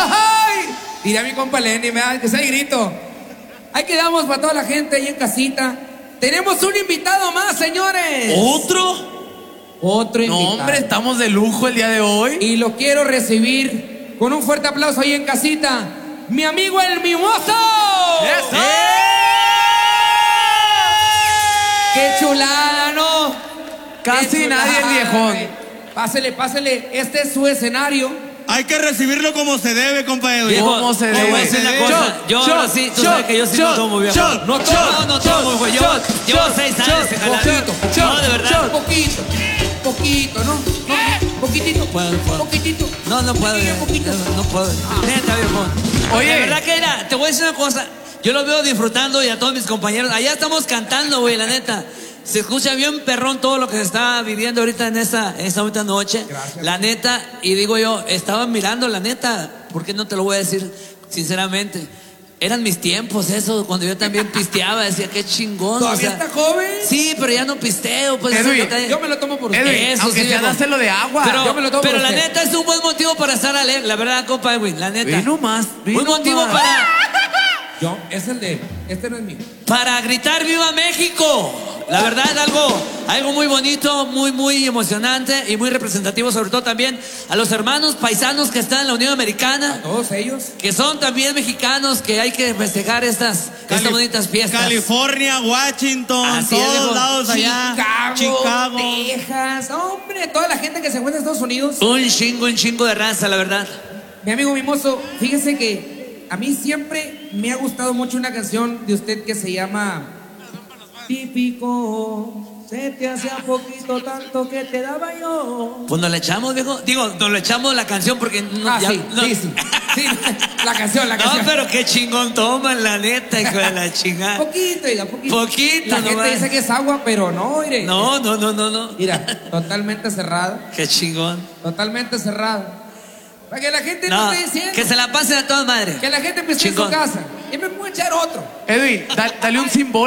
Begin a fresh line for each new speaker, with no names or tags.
¡Ay! Dirá mi compa Lenny, que sea grito. Ahí quedamos para toda la gente ahí en casita. Tenemos un invitado más, señores. Otro invitado.
No, hombre, estamos de lujo el día de hoy.
Y lo quiero recibir con un fuerte aplauso ahí en casita. Mi amigo el Mimoso.
¡Eso!
¡Qué chulada, no!
Casi nadie el viejón.
Pásele, pásele. Este es su escenario.
Hay que recibirlo como se debe, compa Edwin.
¿Cómo se
Te voy a
debe?
decir una cosa. Yo ahora sí, tú sabes que yo sí no tomo, viejo. No tomo, güey. Yo llevo 6 años en jalar. No, de verdad.
Poquito, ¿no? Poquitito. Poquitito.
No puedo. No puedo. Neta, viejo.
Oye.
De verdad que era, te voy a decir una cosa. Yo lo veo disfrutando y a todos mis compañeros. Allá estamos cantando, güey, la neta. Se escucha bien perrón todo lo que se está viviendo ahorita en esta bonita noche.
Gracias.
La neta, y digo yo, estaba mirando la neta, ¿por qué no te lo voy a decir sinceramente? Eran mis tiempos eso, cuando yo también pisteaba, decía, qué chingón.
¿Todavía está joven?
Sí, pero ya no pisteo, pues.
Edwin,
Yo me lo tomo por usted.
Edwin,
Eso
aunque
sí,
sea
viejo.
dáselo de agua.
Yo me lo tomo
Pero
por
la
usted.
neta es un buen motivo para estar alegre, la verdad, compa Edwin, la neta.
Vino más.
Un motivo
Es el de él. Este no es mío.
para gritar ¡Viva México! La verdad, algo muy bonito, muy emocionante y muy representativo, sobre todo también a los hermanos paisanos que están en la Unión Americana,
Todos ellos.
que son también mexicanos, que hay que festejar estas bonitas fiestas.
California, Washington,
Así es,
todos
viejo.
lados allá.
Chicago. Texas. Hombre, toda la gente que se encuentra en Estados Unidos.
Un chingo de raza, la verdad.
Mi amigo Mimoso, fíjese que a mí siempre me ha gustado mucho una canción de usted que se llama Típico, se te hacía poquito tanto que te daba yo.
Pues nos le echamos, viejo. Digo, nos le echamos la canción porque no,
Sí, la canción.
No, pero qué chingón toman, la neta, hijo de la chingada.
Poquito.
Poquito,
La gente
nomás.
dice que es agua, pero no, mire.
No.
Mira, totalmente cerrado.
Qué chingón.
Totalmente cerrado. Para que la gente no
No,
esté diciendo.
que se la pasen a toda madre.
Que la gente empiece en su
Chingón.
casa. Y me puede echar otro.
Edwin, dale un símbolo.